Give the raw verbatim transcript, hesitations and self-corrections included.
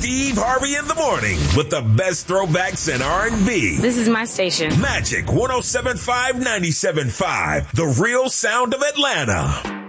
Steve Harvey in the morning with the best throwbacks in R and B. This is my station. Magic one oh seven point five, ninety-seven point five, the real sound of Atlanta.